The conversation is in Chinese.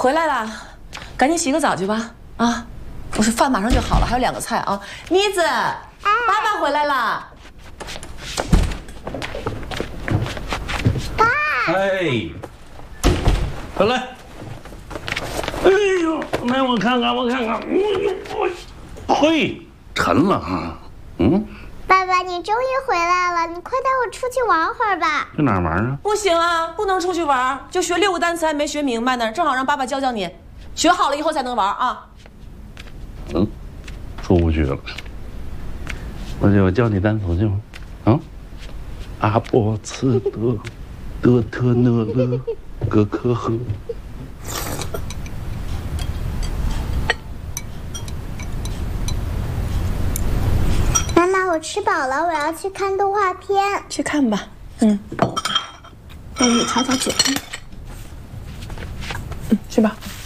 回来了，赶紧洗个澡去吧。啊，我说饭马上就好了，还有2个菜啊。妮子，爸爸回来了。 爸。 哎，回来。哎呦，来我看看，我看看。嘿，沉了哈。嗯。 爸爸，你终于回来了，你快带我出去玩会儿吧。 去哪儿玩啊？ 不行啊，不能出去玩，就学6个单词还没学明白呢，正好让爸爸教教你，学好了以后才能玩啊。 嗯，出不去了。我教你单词去吗？啊，阿波茨德，德特讷勒，格科赫。 妈妈，我吃饱了，我要去看动画片。 去看吧，嗯。帮你擦擦嘴。去吧。